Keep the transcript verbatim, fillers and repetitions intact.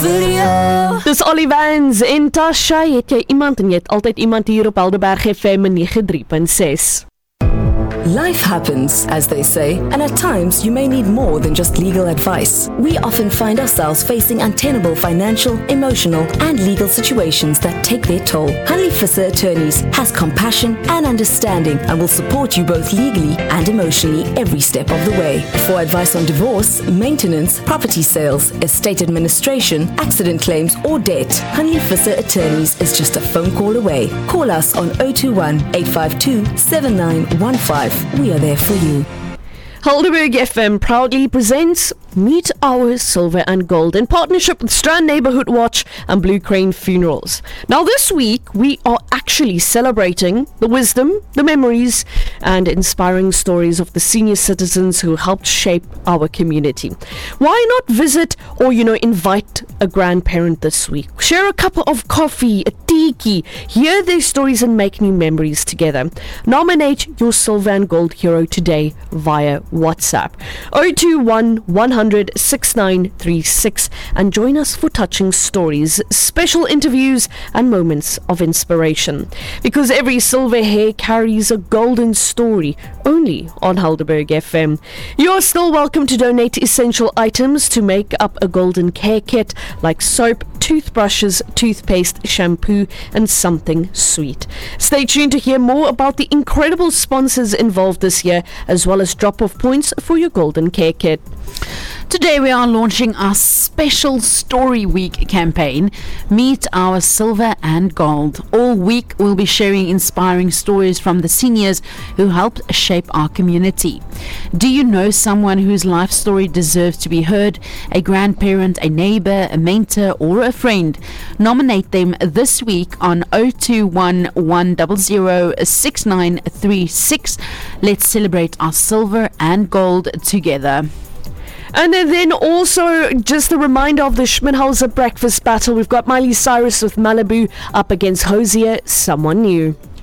video. Dis Ollie Vans en Tasha. Het jy iemand en jy het altyd iemand hier op Helderberg F M ninety three point six. Life happens, as they say, and at times you may need more than just legal advice. We often find ourselves facing untenable financial, emotional, and legal situations that take their toll. Hanley Visser Attorneys has compassion and understanding and will support you both legally and emotionally every step of the way. For advice on divorce, maintenance, property sales, estate administration, accident claims, or debt, Hanley Visser Attorneys is just a phone call away. Call us on zero two one, eight five two, seven nine one five. We are there for you. Helderberg F M proudly presents Meet Our Silver and Gold in partnership with Strand Neighborhood Watch and Blue Crane Funerals. Now this week we are actually celebrating the wisdom, the memories and inspiring stories of the senior citizens who helped shape our community. Why not visit or, you know, invite a grandparent this week? Share a cup of coffee, a tiki, hear their stories and make new memories together. Nominate your Silver and Gold hero today via WhatsApp zero two one, one hundred, six nine three six and join us for touching stories, special interviews and moments of inspiration. Because every silver hair carries a golden story, only on Helderberg F M. You're still welcome to donate essential items to make up a golden care kit like soap, toothbrushes, toothpaste, shampoo and something sweet. Stay tuned to hear more about the incredible sponsors involved this year, as well as drop-off points for your golden care kit. Today we are launching our special Story Week campaign, Meet Our Silver and Gold. All week we'll be sharing inspiring stories from the seniors who helped shape our community. Do you know someone whose life story deserves to be heard? A grandparent, a neighbor, a mentor or a friend? Nominate them this week on zero two one, one zero zero, six nine three six. Let's celebrate our silver and gold together. And then also, just a reminder of the Schmidhauser breakfast battle. We've got Miley Cyrus with Malibu up against Hosier, Someone New.